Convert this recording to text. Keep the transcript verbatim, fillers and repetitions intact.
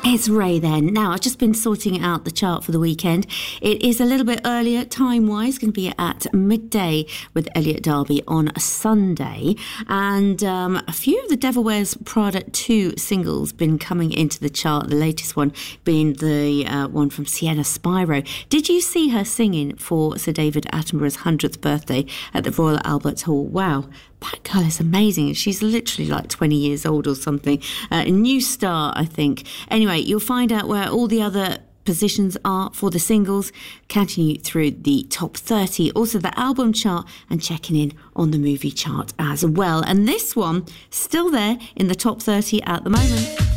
It's Ray then. Now, I've just been sorting out the chart for the weekend. It is a little bit earlier, time-wise, going to be at midday with Elliot Derby on a Sunday. And um, a few of the Devil Wears Prada two singles been coming into the chart, the latest one being the uh, one from Sienna Spiro. Did you see her singing for Sir David Attenborough's hundredth birthday at the Royal Albert Hall? Wow. That girl is amazing. She's literally like twenty years old or something. Uh, a new star, I think. Anyway, you'll find out where all the other positions are for the singles, catching you through the top thirty, also the album chart, and checking in on the movie chart as well. And this one, still there in the top thirty at the moment.